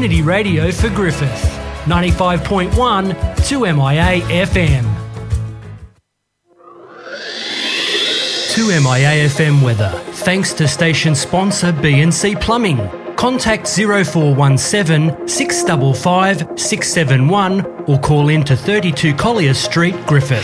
community radio for Griffith. 95.1 2MIA FM. 2MIA FM weather, thanks to station sponsor B&C Plumbing. Contact 0417 655 671 or call in to 32 Collier Street, Griffith.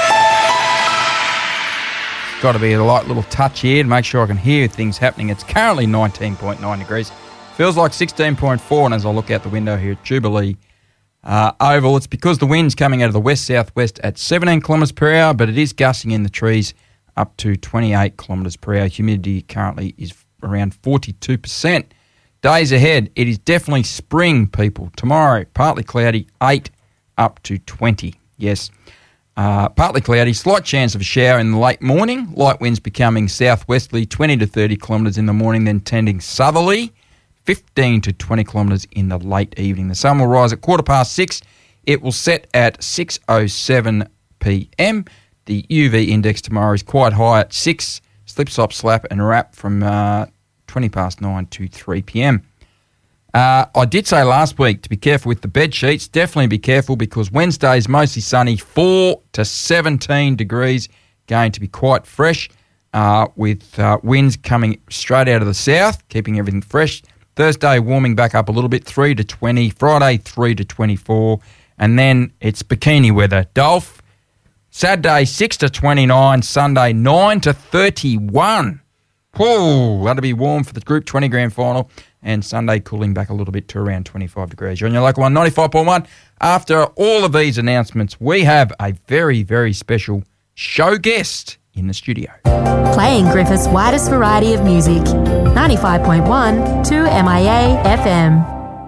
Got to be a light little touch here to make sure I can hear things happening. It's currently 19.9 degrees. Feels like 16.4, and as I look out the window here at Jubilee Oval, it's because the wind's coming out of the west-southwest at 17 kilometres per hour, but it is gusting in the trees up to 28 kilometres per hour. Humidity currently is around 42%. Days ahead, it is definitely spring, people. Tomorrow, partly cloudy, 8 up to 20. Yes, partly cloudy, slight chance of a shower in the late morning. Light winds becoming southwesterly, 20 to 30 kilometres in the morning, then tending southerly, 15 to 20 kilometres in the late evening. The sun will rise at 6:15. It will set at 6:07 p.m. The UV index tomorrow is quite high at 6. Slip, slop, slap and wrap from 9 to 3 p.m. I did say last week to be careful with the bed sheets. Definitely be careful because Wednesday is mostly sunny, 4 to 17 degrees, going to be quite fresh with winds coming straight out of the south, keeping everything fresh. Thursday warming back up a little bit, 3 to 20. Friday, 3 to 24. And then it's bikini weather. Dolph, Saturday, 6 to 29. Sunday, 9 to 31. Whoa, that'll be warm for the Group 20 Grand Final. And Sunday cooling back a little bit to around 25 degrees. You're on your local one, 95.1. After all of these announcements, we have a very, very special show guest in the studio. Playing Griffith's widest variety of music. 95.1 2MIA FM.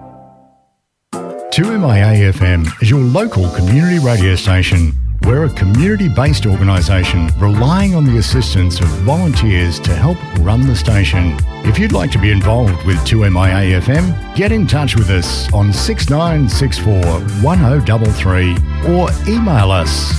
2MIA FM is your local community radio station. We're a community-based organisation relying on the assistance of volunteers to help run the station. If you'd like to be involved with 2MIA FM, get in touch with us on 6964 1033 or email us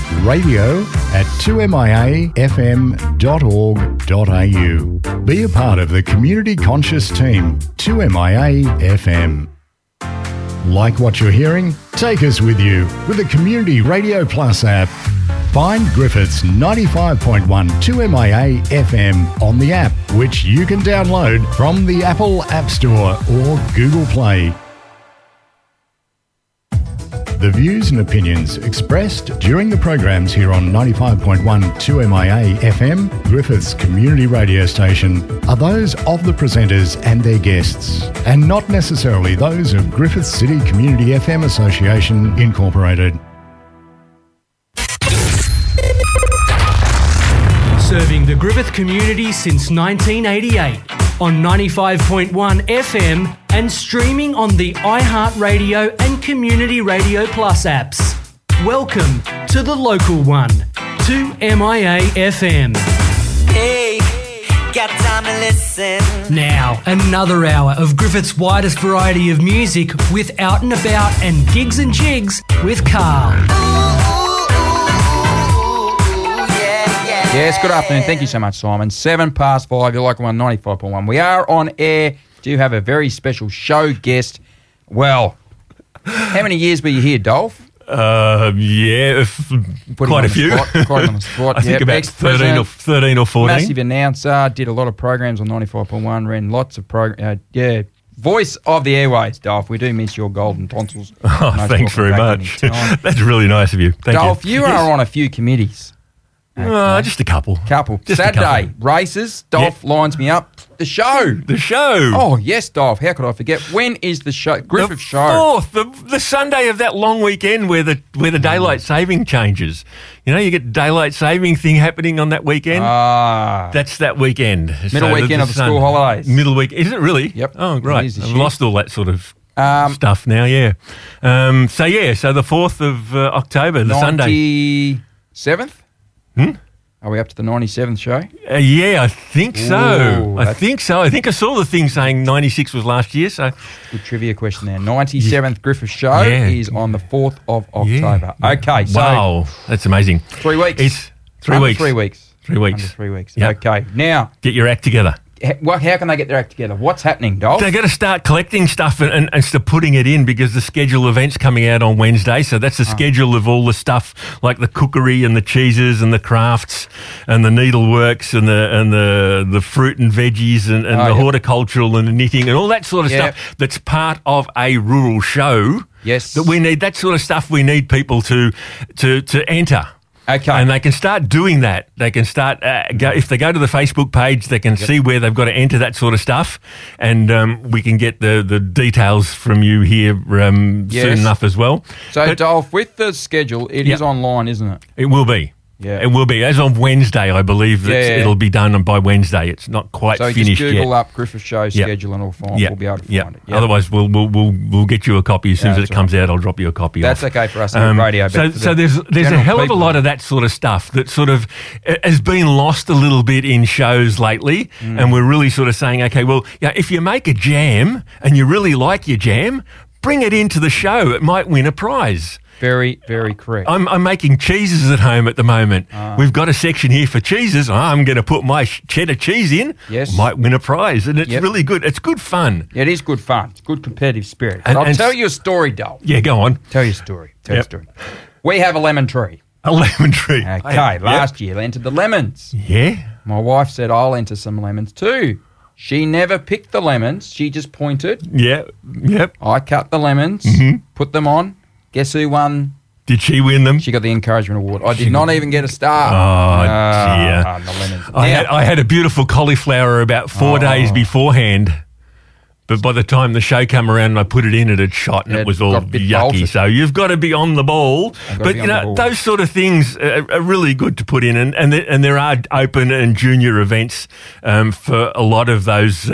radio@2miafm.org.au. Be a part of the community conscious team, 2MIA FM. Like what you're hearing? Take us with you with the Community Radio Plus app. Find Griffith's 95.1 2MIA FM on the app, which you can download from the Apple App Store or Google Play. The views and opinions expressed during the programs here on 95.1 2MIA FM, Griffith's community radio station, are those of the presenters and their guests, and not necessarily those of Griffith City Community FM Association Incorporated. Serving the Griffith community since 1988 on 95.1 FM and streaming on the iHeartRadio and Community Radio Plus apps. Welcome to the local one, 2MIA FM. Hey, got time to listen. Now, another hour of Griffith's widest variety of music with Out and About and Gigs and Jigs with Carl. Yes, good afternoon. Thank you so much, Simon. 5:07, you're like 95.1. We are on air. Do have a very special show guest. Well, how many years were you here, Dolph? Yeah, quite a few. Quite on the spot. I think about 13 or 14. Massive announcer, did a lot of programs on 95.1, ran lots of programs. Voice of the airways, Dolph. We do miss your golden tonsils. Oh, thanks very much. That's really nice of you. Thank you. Dolph, you are on a few committees. Just a couple. Just Saturday, races. Dolph lines me up. The show. Oh, yes, Dolph. How could I forget? When is the show? Griffith show. 4th, the Sunday of that long weekend where the daylight saving changes. You know, you get daylight saving thing happening on that weekend. That's that weekend. Middle weekend of the school holidays. Middle week. Is it really? Yep. Oh, right. I've lost all that sort of stuff now, yeah. So the 4th of October, the Sunday. 97th? Are we up to the 97th show? Yeah, I think so. I think I saw the thing saying 96 was last year. So good trivia question there. 97th Griffith show is on the 4th of October. Yeah. Okay. So wow, that's amazing. 3 weeks. It's 3 weeks. 3 weeks. 3 weeks. Under 3 weeks. Yep. Okay. Now. Get your act together. how can they get their act together? What's happening, Dolph? They're going to start collecting stuff and start putting it in because the schedule event's coming out on Wednesday. So that's the schedule of all the stuff like the cookery and the cheeses and the crafts and the needleworks and the fruit and veggies and the horticultural and the knitting and all that sort of stuff that's part of a rural show. Yes. That we need, that sort of stuff we need people to enter. Okay. And they can start doing that. They can start, if they go to the Facebook page, they can see where they've got to enter that sort of stuff. And we can get the details from you here soon enough as well. So, Dolph, with the schedule, it is online, isn't it? It will be. Yeah. It will be. As of Wednesday, I believe it'll be done by Wednesday. It's not quite finished yet. So just Google up Griffith Show schedule and we'll be able to find it. Yep. Otherwise, we'll get you a copy as soon as it comes out. I'll drop you a copy. That's okay for us on radio. So there's a hell of a lot of that sort of stuff that sort of has been lost a little bit in shows lately, and we're really sort of saying, okay, well, if you make a jam and you really like your jam, bring it into the show. It might win a prize. Very, very correct. I'm making cheeses at home at the moment. We've got a section here for cheeses. I'm going to put my cheddar cheese in. Yes. Might win a prize. And it's really good. It's good fun. Yeah, it is good fun. It's good competitive spirit. And I'll tell you a story, Dolph. Yeah, go on. Tell your story. Tell your story. We have a lemon tree. A lemon tree. Okay, last year I entered the lemons. Yeah. My wife said, I'll enter some lemons too. She never picked the lemons. She just pointed. Yeah. Yep. I cut the lemons, put them on. Guess who won? Did she win them? She got the encouragement award. I did not even get a star. Oh, dear. The lemons. I had a beautiful cauliflower about 4 days beforehand. But by the time the show came around and I put it in, it had shot and it was all yucky. Bolted. So you've got to be on the ball. But, those sort of things are really good to put in. And there are open and junior events for a lot of those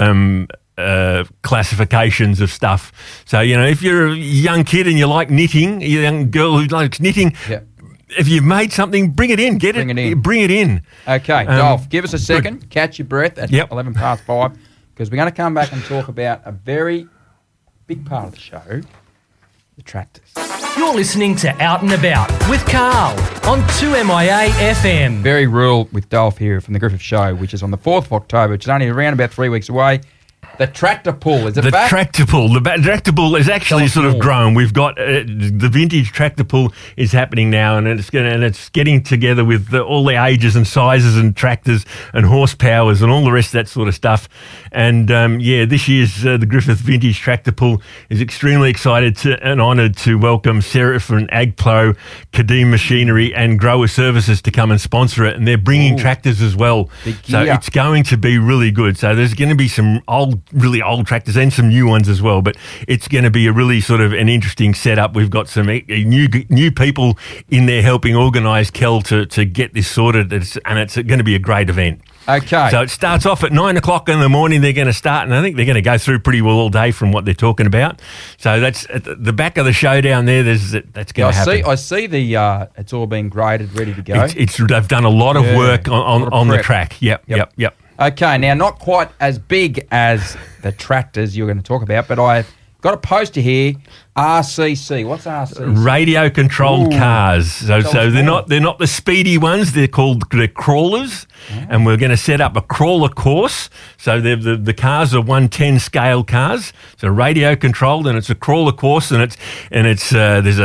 classifications of stuff. So, if you're a young kid and you like knitting, a young girl who likes knitting, if you've made something, bring it in. Bring it in. Okay, Dolph, give us a second. Catch your breath at 11 past 5. Because we're going to come back and talk about a very big part of the show, the tractors. You're listening to Out and About with Carl on 2MIA FM. Very rural with Dolph here from the Griffith Show, which is on the 4th of October, which is only around about 3 weeks away. The tractor pull, is it back? Tractor pull. The tractor pull is actually sort of grown. We've got the vintage tractor pull is happening now, and it's getting together with all the ages and sizes and tractors and horsepowers and all the rest of that sort of stuff. And this year's the Griffith Vintage Tractor Pull is extremely excited and honoured to welcome Seraphin AgPro, Kadim Machinery, and Grower Services to come and sponsor it. And they're bringing tractors as well, so it's going to be really good. So there's going to be some really old tractors and some new ones as well, but it's going to be a really sort of an interesting setup. We've got some new people in there helping organise Kel to get this sorted, and it's going to be a great event. Okay. So it starts off at 9 o'clock in the morning. They're going to start, and I think they're going to go through pretty well all day from what they're talking about. So that's at the back of the show down there. That's going to happen. I see the it's all been graded, ready to go. They've done a lot of work on the track. Yep. Okay, now not quite as big as the tractors you're going to talk about, but I've got a poster here. RCC. What's RCC? Radio controlled cars. So they're not the speedy ones. They're crawlers, and we're going to set up a crawler course. So the cars are 110 scale cars. So radio controlled, and it's a crawler course, and it's there's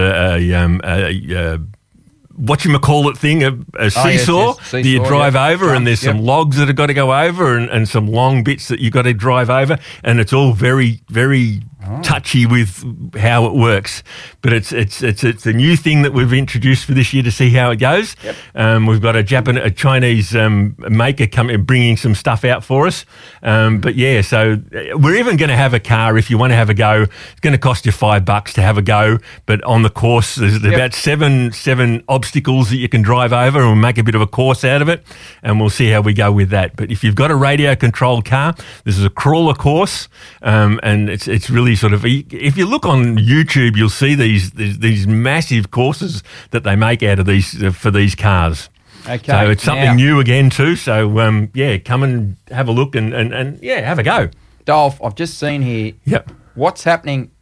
a whatchamacallit thing, a seesaw that you drive over, and there's some logs that have got to go over and some long bits that you've got to drive over, and it's all very, very touchy with how it works. But it's a new thing that we've introduced for this year to see how it goes. We've got a Chinese maker coming, bringing some stuff out for us. So we're even going to have a car if you want to have a go. It's going to cost you $5 to have a go, but on the course there's about seven obstacles that you can drive over, and we'll make a bit of a course out of it, and we'll see how we go with that. But if you've got a radio controlled car, this is a crawler course, and it's really sort of, if you look on YouTube, you'll see these massive courses that they make out of these for these cars. Okay, so it's something new again too. So come and have a look and have a go. Dolph, I've just seen here. Yep. What's happening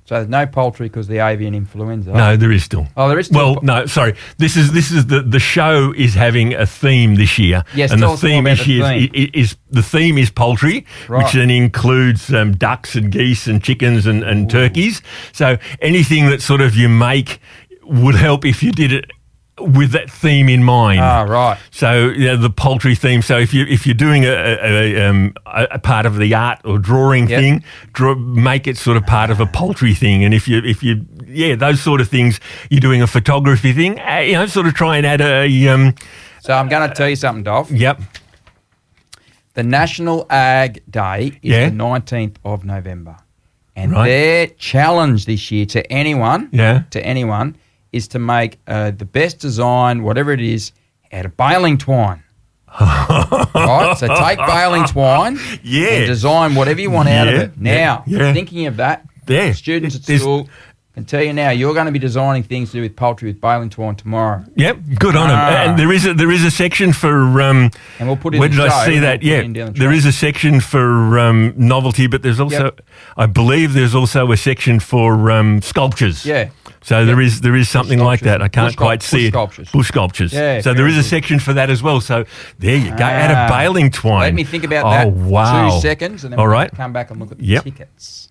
So there's no poultry because of the avian influenza. No, there is still. Oh, there is still. Well, no, sorry. This is the show is having a theme this year. Yes, and tell the us more theme about this the year theme. is the theme is poultry, Right. which then includes ducks and geese and chickens and turkeys. So anything that sort of you make would help if you did it with that theme in mind. Ah, right. So the poultry theme. So if you're doing a part of the art or drawing Yep. thing, make it sort of part of a poultry thing. And if you those sort of things, you're doing a photography thing. Sort of try and add a. So I'm going to tell you something, Dolph. Yep. The National Ag Day is Yeah. the 19th of November. And Right. their challenge this year to anyone, Yeah. is to make the best design, whatever it is, out of baling twine. Right? So take baling twine Yeah. and design whatever you want out of Yeah. it. Now, Yeah. thinking of that, Yeah. students at There's- school can tell you now, you're going to be designing things to do with poultry with baling twine tomorrow. Yep, good on them. And there is a section for. And we'll put in Where the did I show, see we'll that? put it Yeah, in down the there track. is a section for novelty, but there's also, Yep. I believe, there's also a section for sculptures. Yeah. So there is something like that. I can't Bush quite see it. sculptures. Bush sculptures. Yeah, So there very is a good. section for that as well. So there you go. Add a baling twine. Let me think about that. Oh wow! 2 seconds, and then All we'll right. come back and look at the Yep. tickets.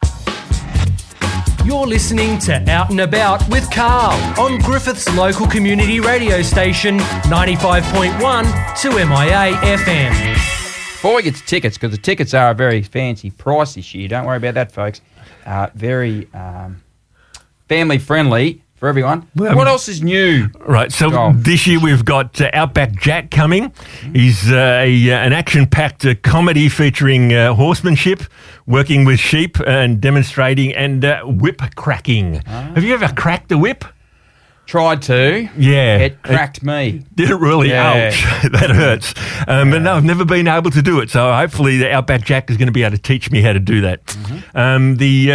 You're listening to Out and About with Carl on Griffith's local community radio station 95.1 2MIA FM. Before we get to tickets, because the tickets are a very fancy price this year, don't worry about that, folks. Very family friendly for everyone. Well, What else is new? Right, so Golf. this year we've got Outback Jack coming. He's an action-packed comedy featuring horsemanship, working with sheep and demonstrating, and whip cracking. Have you ever cracked a whip? Tried to. Yeah. It cracked me. Did it really? Yeah. Ouch. That hurts. But no, I've never been able to do it. So hopefully the Outback Jack is going to be able to teach me how to do that. The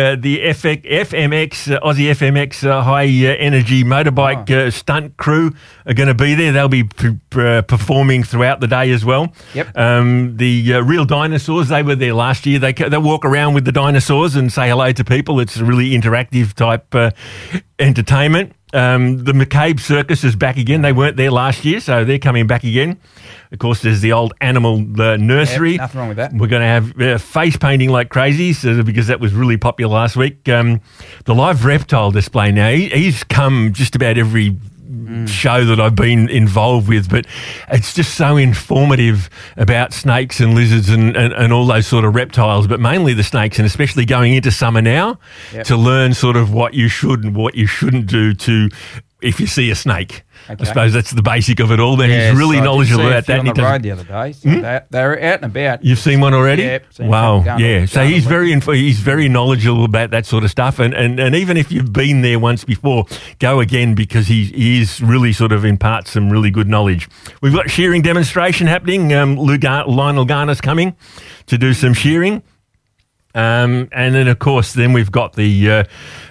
FMX, Aussie FMX high energy motorbike stunt crew are going to be there. They'll be performing throughout the day as well. Yep. The Real Dinosaurs, they were there last year. They walk around with the dinosaurs and say hello to people. It's a really interactive type entertainment. The McCabe Circus is back again. They weren't there last year, so they're coming back again. Of course, there's the old animal nursery. Yep, nothing wrong with that. We're going to have face painting like crazy, because that was really popular last week. The live reptile display now, he's come just about every show that I've been involved with, but it's just so informative about snakes and lizards and all those sort of reptiles, but mainly the snakes, and especially going into summer now, to learn sort of what you should and what you shouldn't do if you see a snake. Okay. I suppose that's the basic of it all. Then he's really knowledgeable about that. On the road the other day, so they're out and about. You've seen one already? Yep, seen a wow. couple Yeah. going So on he's the he's very knowledgeable about that sort of stuff. And even if you've been there once before, go again, because he is really sort of imparts some really good knowledge. We've got shearing demonstration happening. Lionel Garner's coming to do some shearing. And then, of course, we've got the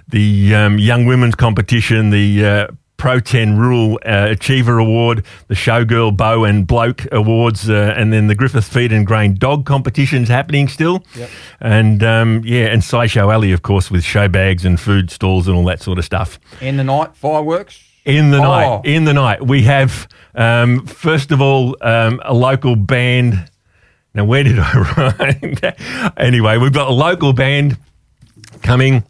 young women's competition, the Pro 10 Rural Achiever Award, the Showgirl Bow and Bloke Awards, and then the Griffith Feed and Grain Dog competition's happening still. Yep. And, and SciShow Alley, of course, with show bags and food stalls and all that sort of stuff. In the night, fireworks. In the night, we have, first of all, a local band. Now, where did I write that? Anyway, we've got a local band coming.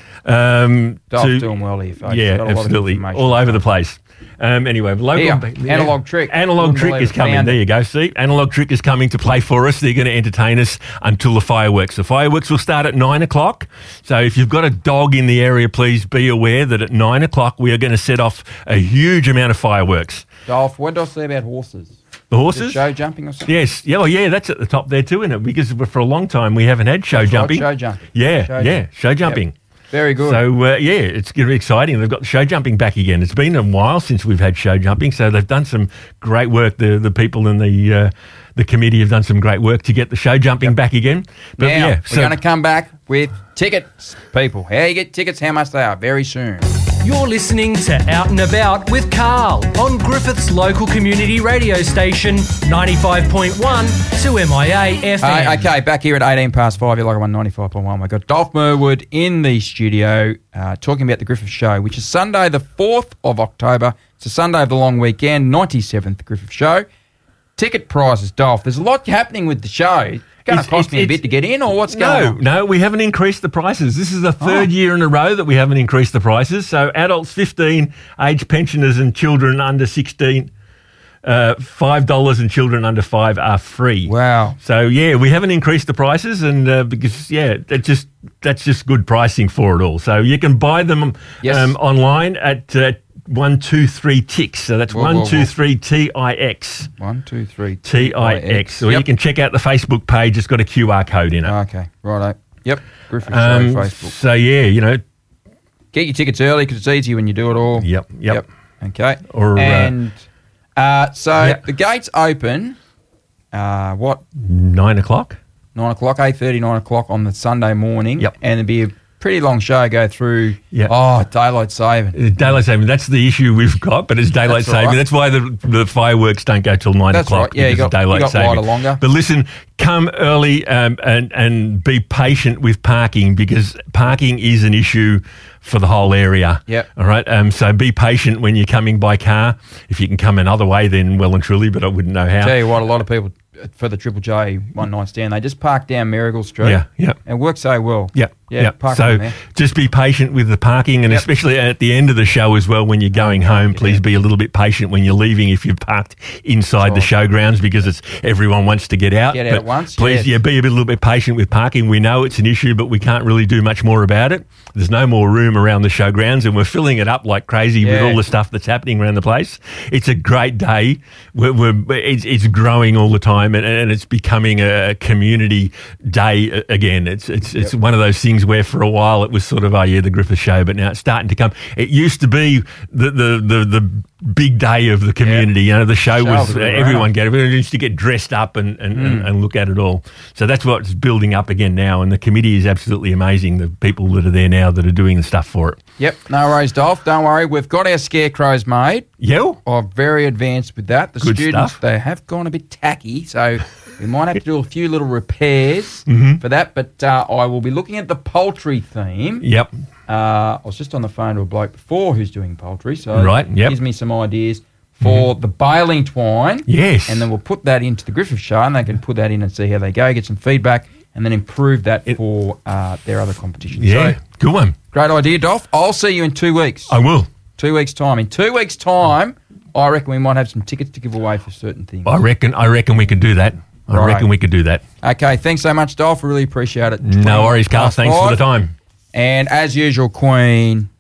Dolph's doing well here, folks. Yeah, Got a lot of absolutely. information. All over the place. Anyway, local Analog Trick. Analog Trick is coming. Found There it. you go. See, Analog Trick is coming to play for us. They're going to entertain us until the fireworks. The fireworks will start at 9 o'clock. So if you've got a dog in the area, please be aware that at 9 o'clock we are going to set off a huge amount of fireworks. Dolph, what did I say about horses? The Is it horses? show jumping or something? Yes. Yeah, yeah, that's at the top there too, isn't it? Because for a long time we haven't had show That's right, jumping. show jumping. Yeah, show jumping. Yep. Very good. So, it's going to be exciting. They've got the show jumping back again. It's been a while since we've had show jumping, so they've done some great work. The people in the committee have done some great work to get the show jumping back again. But now, we're going to come back with tickets, people. How you get tickets, how much they are, very soon. You're listening to Out and About with Carl on Griffith's local community radio station, 95.1 2MIA FM. Okay, back here at 18 past 5, you're like on 95.1. We've got Dolph Merwood in the studio talking about the Griffith Show, which is Sunday the 4th of October. It's a Sunday of the long weekend, 97th Griffith Show. Ticket prices, Dolph. There's a lot happening with the show. Going to cost me a bit to get in, or what's going on? No, we haven't increased the prices. This is the third year in a row that we haven't increased the prices. So adults 15, age pensioners and children under 16, $5 and children under 5 are free. Wow. So, yeah, we haven't increased the prices and because, that's just good pricing for it all. So you can buy them online at 123 Tix. So that's 123 TIX. 123 TIX. Or you can check out the Facebook page. It's got a QR code in it. Okay, righto. Yep, Griffith Show Facebook. So, yeah, get your tickets early because it's easy when you do it all. Yep. Okay. The gates open, 9 o'clock? 9 o'clock, 8:30, 9 o'clock on the Sunday morning. Yep. And there'll be a pretty long show go through. Daylight saving. Daylight saving. That's the issue we've got, but it's daylight saving. Right. That's why the fireworks don't go till 9 o'clock. Right. Yeah, you got daylight saving. Lighter longer. But listen, come early and be patient with parking because parking is an issue for the whole area. Yep. All right. So be patient when you're coming by car. If you can come another way, then well and truly, but I wouldn't know how. Tell you what, a lot of people for the Triple J one night stand, they just park down Marigold Street. Yeah. And it works so well. Yeah. Park so there. just be patient with the parking and especially at the end of the show as well when you're going home, please be a little bit patient when you're leaving if you've parked inside the showgrounds because everyone wants to get out. Get out at once. Please, be a little bit patient with parking. We know it's an issue, but we can't really do much more about it. There's no more room around the showgrounds and we're filling it up like crazy with all the stuff that's happening around the place. It's a great day. It's growing all the time and it's becoming a community day again. It's one of those things where for a while it was sort of the Griffith Show, but now it's starting to come. It used to be the big day of the community. The show was everyone used to get dressed up and look at it all. So that's what's building up again now, and the committee is absolutely amazing. The people that are there now that are doing the stuff for it. Yep, no worries, Dolph. Don't worry, we've got our scarecrows made. Yeah, I'm very advanced with that. The Good students stuff. They have gone a bit tacky, so we might have to do a few little repairs for that. But I will be looking at the poultry theme. Yep. I was just on the phone to a bloke before who's doing poultry, so it gives me some ideas for the baling twine. Yes. And then we'll put that into the Griffith Show, and they can put that in and see how they go, get some feedback, and then improve that for their other competitions. Yeah, so, good one. Great idea, Dolph. I'll see you in 2 weeks. I will. 2 weeks' time. In 2 weeks' time, I reckon we might have some tickets to give away for certain things. I reckon we could do that. I reckon we could do that. Okay, thanks so much, Dolph. I really appreciate it. No worries, Carl. Thanks for the time. And as usual, Queen...